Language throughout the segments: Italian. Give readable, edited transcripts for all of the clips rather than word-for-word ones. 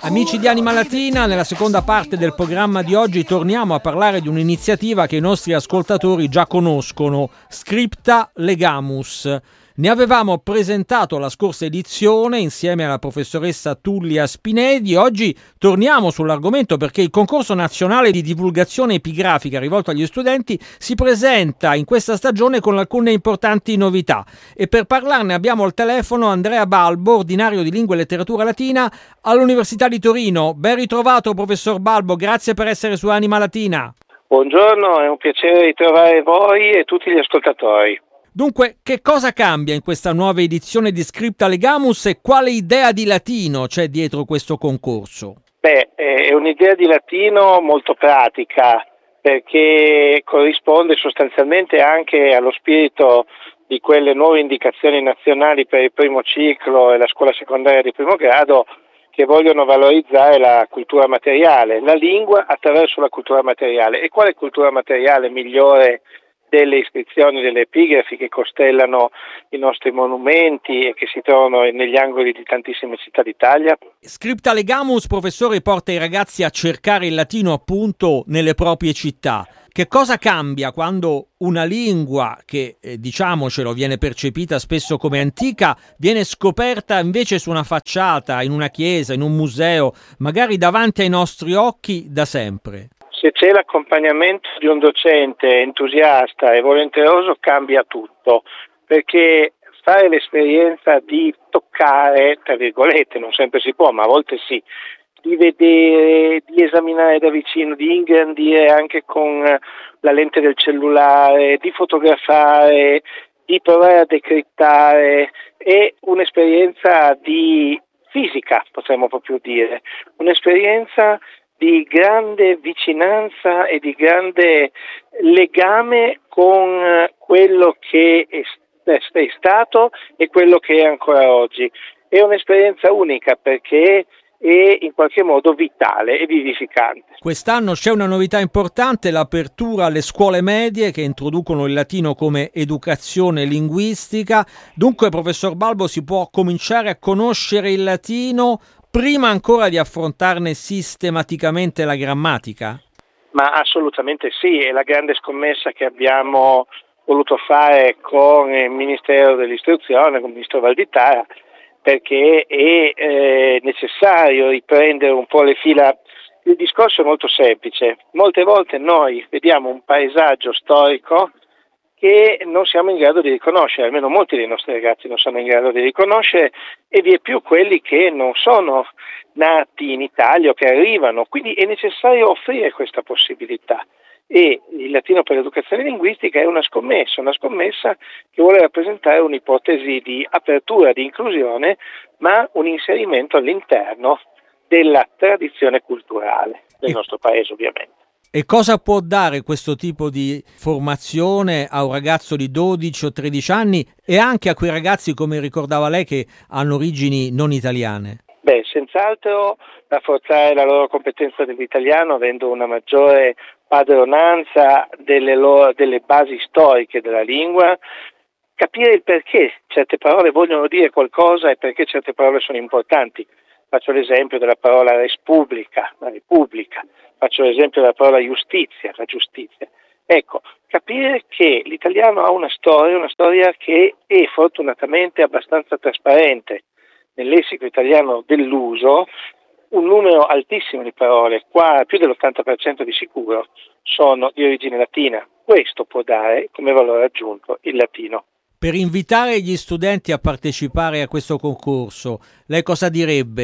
Amici di Anima Latina, nella seconda parte del programma di oggi torniamo a parlare di un'iniziativa che i nostri ascoltatori già conoscono, Scripta Legamus. Ne avevamo presentato la scorsa edizione insieme alla professoressa Tullia Spinedi. Oggi torniamo sull'argomento perché il concorso nazionale di divulgazione epigrafica rivolto agli studenti si presenta in questa stagione con alcune importanti novità e per parlarne abbiamo al telefono Andrea Balbo, ordinario di Lingua e Letteratura Latina all'Università di Torino. Ben ritrovato professor Balbo, grazie per essere su Anima Latina. Buongiorno, è un piacere ritrovare voi e tutti gli ascoltatori. Dunque, che cosa cambia in questa nuova edizione di Scripta Legamus e quale idea di latino c'è dietro questo concorso? È un'idea di latino molto pratica perché corrisponde sostanzialmente anche allo spirito di quelle nuove indicazioni nazionali per il primo ciclo e la scuola secondaria di primo grado che vogliono valorizzare la cultura materiale, la lingua attraverso la cultura materiale. E quale cultura materiale migliore delle iscrizioni delle epigrafi che costellano i nostri monumenti e che si trovano negli angoli di tantissime città d'Italia? Scripta Legamus, professore, porta i ragazzi a cercare il latino appunto nelle proprie città. Che cosa cambia quando una lingua che, diciamocelo, viene percepita spesso come antica, viene scoperta invece su una facciata, in una chiesa, in un museo, magari davanti ai nostri occhi da sempre? Se c'è l'accompagnamento di un docente entusiasta e volenteroso cambia tutto, perché fare l'esperienza di toccare, tra virgolette, non sempre si può, ma a volte sì, di vedere, di esaminare da vicino, di ingrandire anche con la lente del cellulare, di fotografare, di provare a decrittare, è un'esperienza di fisica, potremmo proprio dire, un'esperienza di grande vicinanza e di grande legame con quello che è stato e quello che è ancora oggi. È un'esperienza unica perché è in qualche modo vitale e vivificante. Quest'anno c'è una novità importante, l'apertura alle scuole medie che introducono il latino come educazione linguistica. Dunque, professor Balbo, si può cominciare a conoscere il latino prima ancora di affrontarne sistematicamente la grammatica? Ma assolutamente sì, è la grande scommessa che abbiamo voluto fare con il Ministero dell'Istruzione, con il Ministro Valditara, perché è necessario riprendere un po' le fila. Il discorso è molto semplice. Molte volte noi vediamo un paesaggio storico che non siamo in grado di riconoscere, almeno molti dei nostri ragazzi non sono in grado di riconoscere e vi è più quelli che non sono nati in Italia o che arrivano, quindi è necessario offrire questa possibilità e il latino per l'educazione linguistica è una scommessa che vuole rappresentare un'ipotesi di apertura, di inclusione, ma un inserimento all'interno della tradizione culturale del nostro paese ovviamente. E cosa può dare questo tipo di formazione a un ragazzo di 12 o 13 anni e anche a quei ragazzi, come ricordava lei, che hanno origini non italiane? Senz'altro rafforzare la loro competenza dell'italiano avendo una maggiore padronanza delle basi storiche della lingua, capire il perché certe parole vogliono dire qualcosa e perché certe parole sono importanti. Faccio l'esempio della parola respubblica, la repubblica. Faccio l'esempio della parola giustizia, la giustizia. Ecco, capire che l'italiano ha una storia che è fortunatamente abbastanza trasparente. Nel lessico italiano dell'uso, un numero altissimo di parole, qua più dell'80% di sicuro, sono di origine latina. Questo può dare come valore aggiunto il latino. Per invitare gli studenti a partecipare a questo concorso, lei cosa direbbe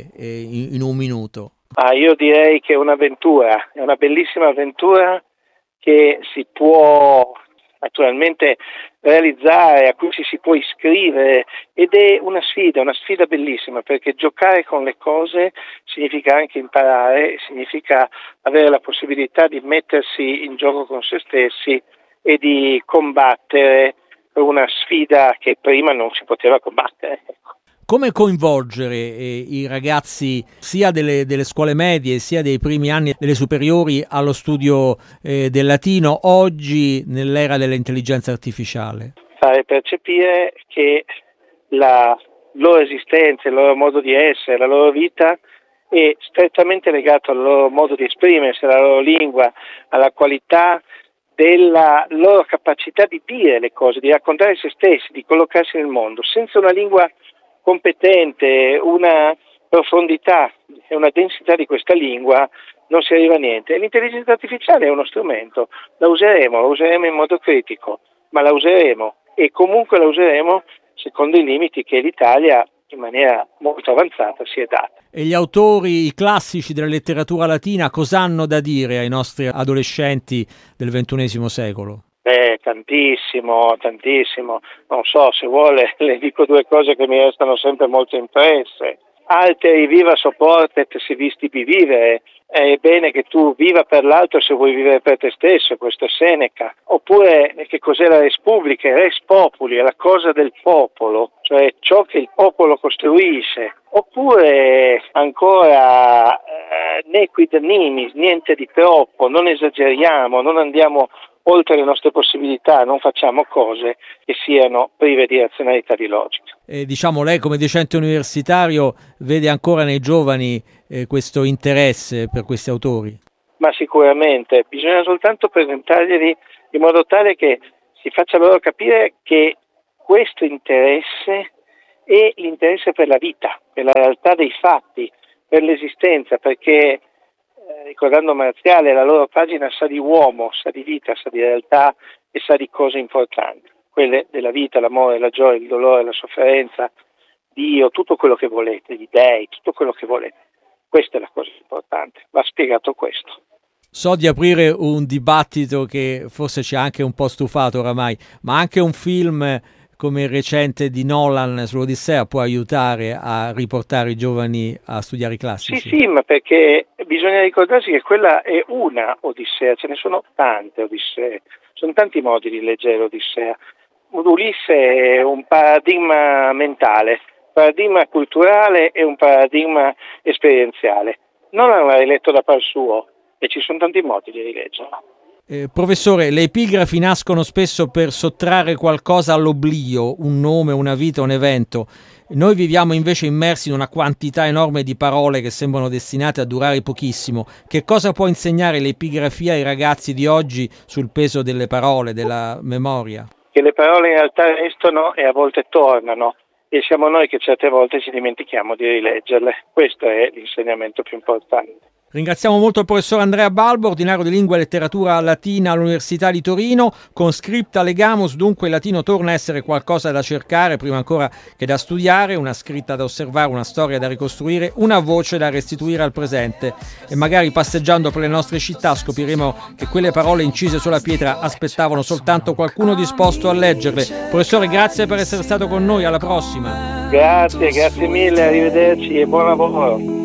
in un minuto? Io direi che è un'avventura, è una bellissima avventura che si può naturalmente realizzare, a cui ci si può iscrivere ed è una sfida bellissima perché giocare con le cose significa anche imparare, significa avere la possibilità di mettersi in gioco con se stessi e di combattere una sfida che prima non si poteva combattere. Come coinvolgere i ragazzi sia delle scuole medie sia dei primi anni delle superiori allo studio del latino oggi nell'era dell'intelligenza artificiale? Fare percepire che la loro esistenza, il loro modo di essere, la loro vita è strettamente legato al loro modo di esprimersi, alla loro lingua, alla qualità della loro capacità di dire le cose, di raccontare se stessi, di collocarsi nel mondo. Senza una lingua competente, una profondità e una densità di questa lingua non si arriva a niente. E l'intelligenza artificiale è uno strumento, la useremo in modo critico, ma la useremo, e comunque la useremo secondo i limiti che l'Italia in maniera molto avanzata si è data. E gli autori, i classici della letteratura latina, cosa hanno da dire ai nostri adolescenti del XXI secolo? Tantissimo. Non so, se vuole le dico due cose che mi restano sempre molto impresse. Alteri viva sopportet si vistibi vivere. È bene che tu viva per l'altro se vuoi vivere per te stesso, questo è Seneca. Oppure, che cos'è la res publica? Res populi, è la cosa del popolo, cioè ciò che il popolo costruisce. Oppure ancora nequid nimis, niente di troppo, non esageriamo, non andiamo oltre le nostre possibilità, non facciamo cose che siano prive di razionalità, di logica. Diciamo, lei come docente universitario vede ancora nei giovani questo interesse per questi autori? Ma sicuramente, bisogna soltanto presentarglieli in modo tale che si faccia loro capire che questo interesse è l'interesse per la vita, per la realtà dei fatti, per l'esistenza, perché ricordando Marziale, la loro pagina sa di uomo, sa di vita, sa di realtà e sa di cose importanti, quelle della vita, l'amore, la gioia, il dolore, la sofferenza, Dio, tutto quello che volete, gli dèi, tutto quello che volete. Questa è la cosa importante, va spiegato questo. So di aprire un dibattito che forse ci ha anche un po' stufato oramai, ma anche un film come il recente di Nolan sull'Odissea può aiutare a riportare i giovani a studiare i classici? Sì, ma perché bisogna ricordarsi che quella è una Odissea, ce ne sono tante Odissee, sono tanti modi di leggere l'Odissea. Ulisse è un paradigma mentale, un paradigma culturale e un paradigma esperienziale. Nolan l'ha riletto da par suo e ci sono tanti modi di rileggerlo. Professore, le epigrafi nascono spesso per sottrarre qualcosa all'oblio, un nome, una vita, un evento. Noi viviamo invece immersi in una quantità enorme di parole che sembrano destinate a durare pochissimo. Che cosa può insegnare l'epigrafia ai ragazzi di oggi sul peso delle parole, della memoria? Che le parole in realtà restano e a volte tornano, e siamo noi che certe volte ci dimentichiamo di rileggerle. Questo è l'insegnamento più importante. Ringraziamo molto il professor Andrea Balbo, ordinario di lingua e letteratura latina all'Università di Torino. Con Scripta Legamus, dunque, il latino torna a essere qualcosa da cercare, prima ancora che da studiare, una scritta da osservare, una storia da ricostruire, una voce da restituire al presente. E magari passeggiando per le nostre città scopriremo che quelle parole incise sulla pietra aspettavano soltanto qualcuno disposto a leggerle. Professore, grazie per essere stato con noi, alla prossima. Grazie mille, arrivederci e buon lavoro.